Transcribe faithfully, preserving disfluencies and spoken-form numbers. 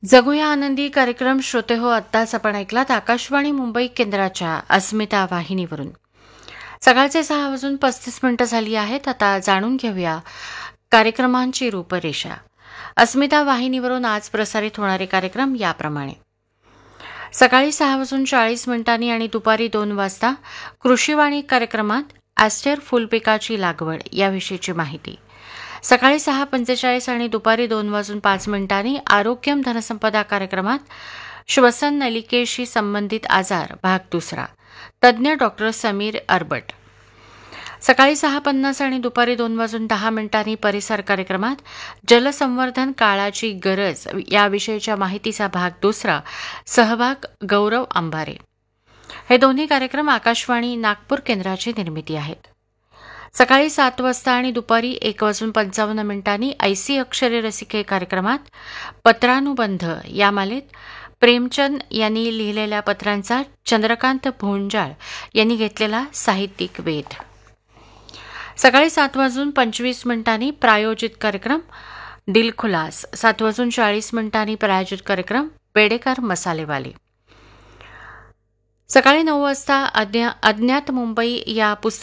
जगूया आनंदी कार्यक्रम श्रोते हो, आत्ताच आपण ऐकलात आकाशवाणी मुंबई केंद्राच्या अस्मिता वाहिनीवरून. सकाळचे सहा वाजून पस्तीस मिनिटं झाली आहेत. आता जाणून घेऊया कार्यक्रमांची रूपरेषा. अस्मिता वाहिनीवरून आज प्रसारित होणारे कार्यक्रम याप्रमाणे: सकाळी सहा वाजून चाळीस मिनिटांनी आणि दुपारी दोन वाजता कृषीवाणी कार्यक्रमात ॲस्टर फुलपिकाची लागवड याविषयीची माहिती. सकाळी सहा पंचेचाळीस आणि दुपारी दोन वाजून पाच मिनिटांनी आरोग्यम धनसंपदा कार्यक्रमात श्वसन नलिकेशी संबंधित आजार भाग दुसरा, तज्ज्ञ डॉक्टर समीर अरबट. सकाळी सहा पन्नास आणि दुपारी दोन वाजून दहा मिनिटांनी परिसर कार्यक्रमात जलसंवर्धन काळाची गरज याविषयीच्या माहितीचा भाग दुसरा, सहभाग गौरव अंबारे. हे दोन्ही कार्यक्रम आकाशवाणी नागपूर केंद्राची निर्मिती आहेत. सकाळी सात वाजता आणि दुपारी एक वाजून पंचावन्न मिनिटांनी ऐसी अक्षरे रसिके कार्यक्रमात पत्रानुबंध या मालेत प्रेमचंद यांनी लिहिलेल्या पत्रांचा चंद्रकांत भोंजाळ यांनी घेतलेला साहित्यिक वेध. सकाळी सात वाजून पंचवीस मिनिटांनी प्रायोजित कार्यक्रम दिलखुलास, सात वाजून चाळीस मिनिटांनी प्रायोजित कार्यक्रम बेडेकर मसालेवाले. सकाळी नऊ वाजता अज्ञा अज्ञात मुंबई या पुस्तक